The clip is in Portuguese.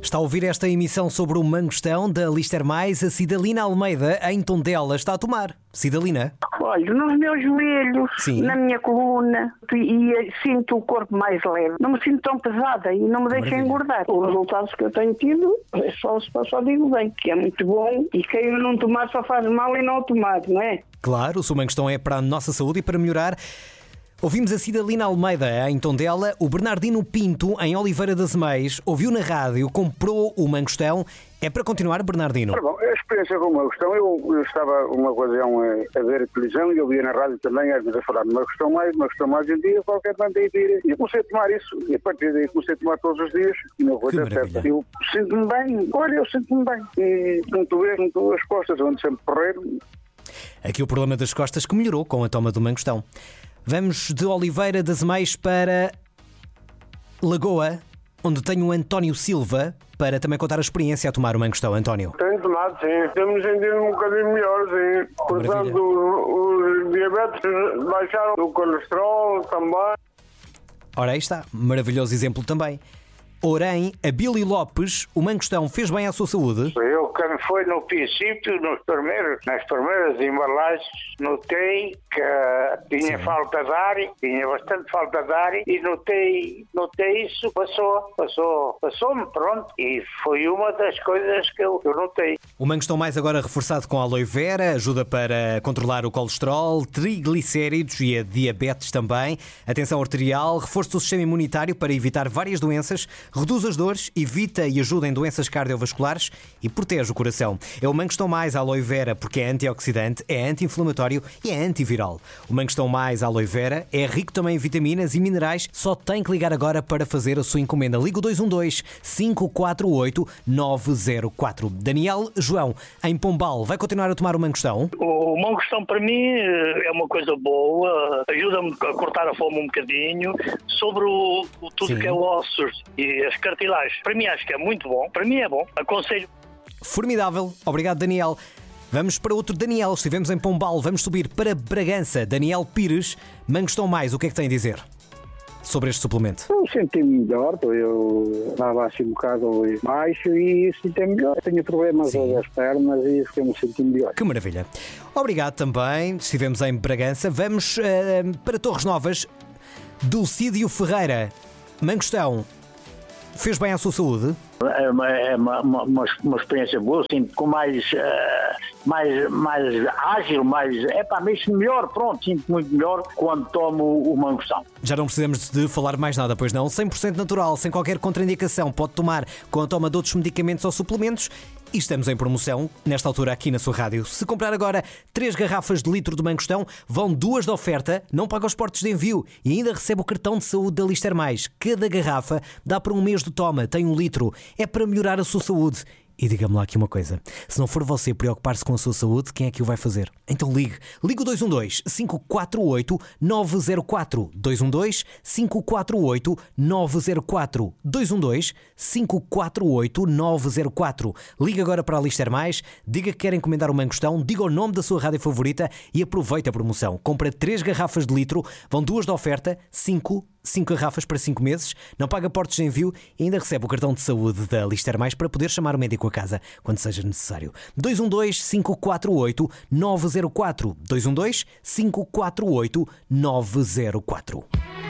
Está a ouvir esta emissão sobre o mangostão da Lister Mais. A Cidalina Almeida, em Tondela, está a tomar. Cidalina? Olha, nos meus joelhos, Sim. na minha coluna, e sinto o corpo mais leve. Não me sinto tão pesada e não me deixa engordar. Os resultados que eu tenho tido, só digo bem, que é muito bom e quem não tomar só faz mal e não o tomar, não é? Claro, o seu mangostão é para a nossa saúde e para melhorar. Ouvimos a Cidalina Almeida em Tondela, o Bernardino Pinto em Oliveira das Meias, ouviu na rádio, comprou o mangostão. É para continuar, Bernardino? Bom, a experiência com o mangostão, eu estava uma ocasião a ver a televisão e eu via na rádio também, às vezes a falar de mangostão mais um dia, qualquer mandei vir. E eu comecei a tomar isso, e a partir daí comecei a tomar todos os dias, e uma coisa certa. Eu sinto-me bem, eu sinto-me bem. E não estou as costas, onde sempre correr. Aqui o problema das costas que melhorou com a toma do mangostão. Vamos de Oliveira das Meias para Lagoa, onde tenho o António Silva para também contar a experiência a tomar o mangostão. António. Tenho tomado, sim. Temos sentido um bocadinho melhor, sim. Portanto, os diabetes baixaram, o colesterol também. Ora, aí está. Maravilhoso exemplo também. Orém, a Billy Lopes, o mangostão fez bem à sua saúde? Eu, quando foi no princípio, nas primeiras embalagens, notei que tinha falta de ar, tinha bastante falta de ar, e notei isso, passou-me, pronto, e foi uma das coisas que eu notei. O mangostão mais agora reforçado com aloe vera, ajuda para controlar o colesterol, triglicéridos e a diabetes também, atenção arterial, reforço do sistema imunitário para evitar várias doenças, reduz as dores, evita e ajuda em doenças cardiovasculares e protege o coração. É o mangostão mais aloe vera porque é antioxidante, é anti-inflamatório e é antiviral. O mangostão mais aloe vera é rico também em vitaminas e minerais. Só tem que ligar agora para fazer a sua encomenda. Liga o 212-548-904. Daniel João, em Pombal, vai continuar a tomar o mangostão? O mangostão para mim é uma coisa boa, ajuda-me a cortar a fome um bocadinho. Sobre tudo que é ossos e as cartilagens, para mim acho que é muito bom, para mim é bom, aconselho. Formidável, obrigado Daniel. Vamos para outro Daniel, estivemos em Pombal, vamos subir para Bragança. Daniel Pires, mangostão mais, o que é que tem a dizer sobre este suplemento? Eu senti-me melhor, eu estava assim um bocado baixo e senti-me melhor. Tenho problemas das pernas e fiquei-me sentindo melhor. Que maravilha. Obrigado também, estivemos em Bragança. Vamos para Torres Novas. Dulcídio Ferreira, mangostão, fez bem à sua saúde? É uma experiência boa, sinto com mais ágil, mesmo melhor, pronto, sinto muito melhor quando tomo o mangostão. Já não precisamos de falar mais nada, pois não? 100% natural, sem qualquer contraindicação, pode tomar com a toma de outros medicamentos ou suplementos. E estamos em promoção, nesta altura aqui na sua rádio. Se comprar agora 3 garrafas de litro de mangostão, vão 2 de oferta, não paga os portos de envio e ainda recebe o cartão de saúde da Lister Mais. Cada garrafa dá para um mês de toma, tem 1 litro. É para melhorar a sua saúde. E diga-me lá aqui uma coisa, se não for você preocupar-se com a sua saúde, quem é que o vai fazer? Então ligue o 212-548-904, 212-548-904, 212-548-904. Ligue agora para a Lister Mais, diga que quer encomendar o mangostão, diga o nome da sua rádio favorita e aproveite a promoção. Compra 3 garrafas de litro, vão 2 de oferta, 5 garrafas para 5 meses, não paga portos de envio e ainda recebe o cartão de saúde da Lister Mais para poder chamar o médico a casa quando seja necessário. 212-548-904, 212-548-904.